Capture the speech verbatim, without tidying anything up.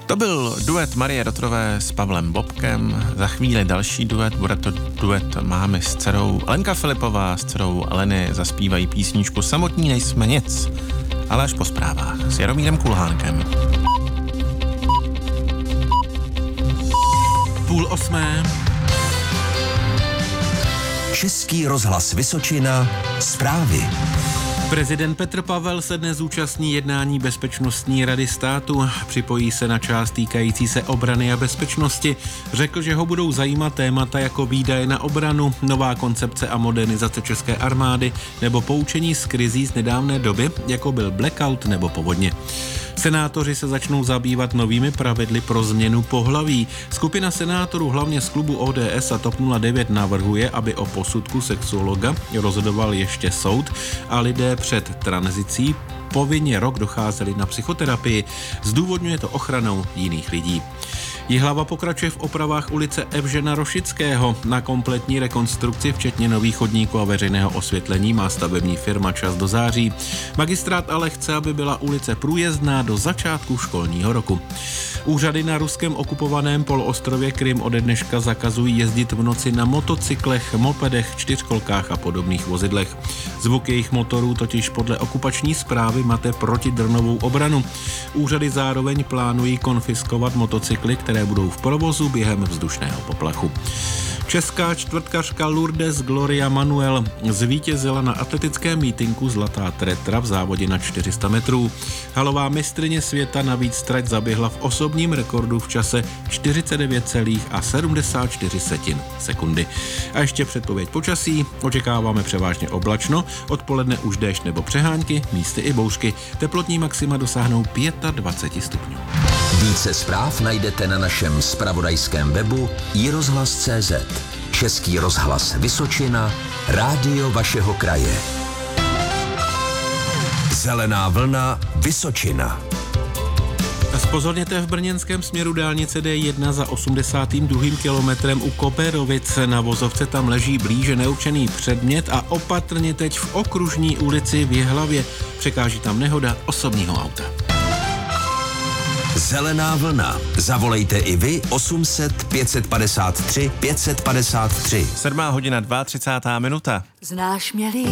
To byl duet Marie Rotrové s Pavlem Bobkem. Za chvíli další duet, bude to duet mámy s dcerou. Lenka Filipová s dcerou Leny zaspívají písničku Samotní nejsme nic, ale až po zprávách s Jaromírem Kulhánkem. Půl osmé. Český rozhlas Vysočina, zprávy. Prezident Petr Pavel se dnes zúčastní jednání Bezpečnostní rady státu. Připojí se na část týkající se obrany a bezpečnosti. Řekl, že ho budou zajímat témata jako výdaje na obranu, nová koncepce a modernizace české armády nebo poučení z krizí z nedávné doby, jako byl blackout nebo povodně. Senátoři se začnou zabývat novými pravidly pro změnu pohlaví. Skupina senátorů hlavně z klubu O D S a TOP nula devět navrhuje, aby o posudku sexuologa rozhodoval ještě soud a lidé před tranzicí povinně rok docházeli na psychoterapii. Zdůvodňuje to ochranou jiných lidí. Jihlava pokračuje v opravách ulice Evžena Rošického. Na kompletní rekonstrukci, včetně nových chodníků a veřejného osvětlení, má stavební firma čas do září. Magistrát ale chce, aby byla ulice průjezdná do začátku školního roku. Úřady na ruském okupovaném poloostrově Krym ode dneška zakazují jezdit v noci na motocyklech, mopedech, čtyřkolkách a podobných vozidlech. Zvuk jejich motorů totiž podle okupační správy mate protidronovou obranu. Úřady zároveň plánují konfiskovat motocykly, které budou v provozu během vzdušného poplachu. Česká čtvrtkařka Lourdes Gloria Manuel zvítězila na atletickém mítinku Zlatá tretra v závodě na čtyři sta metrů. Halová mistryně světa navíc trať zaběhla v osobním rekordu v čase čtyřicet devět celá sedmdesát čtyři sekundy. A ještě předpověď počasí. Očekáváme převážně oblačno, odpoledne už déšť nebo přehánky, místy i bouřky. Teplotní maxima dosáhnou dvacet pět stupňů. Více zpráv najdete na našem zpravodajském webu i rozhlas tečka cé zet. Český rozhlas Vysočina, rádio vašeho kraje. Zelená vlna Vysočina. Zpozorněte v brněnském směru dálnice D jedna za osmdesátým druhým kilometrem u Koperovic. Na vozovce tam leží blíže neurčený předmět a opatrně teď v Okružní ulici v Jihlavě. Překáží tam nehoda osobního auta. Zelená vlna. Zavolejte i vy osm set pět padesát tři pět padesát tři. Sedmá hodina třicátá druhá minuta. Znáš mě líp.